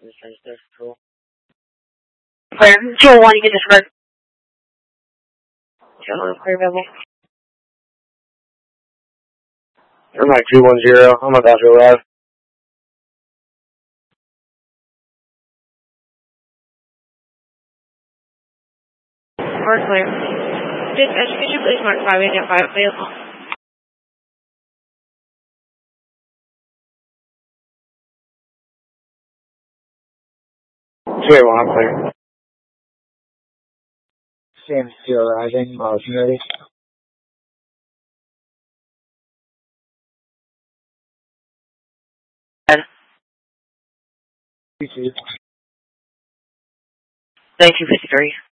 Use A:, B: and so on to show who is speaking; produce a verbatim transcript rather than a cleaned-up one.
A: This is this cool. Clear. two oh one, you can disregard. two oh one, clear available. I'm like two one zero. I'm about to arrive. We're clear. Dispatch, could you please mark five eight five available? two eight one, I'm clear. Sam still arriving. Motion ready. You too. Thank you, fifty-three.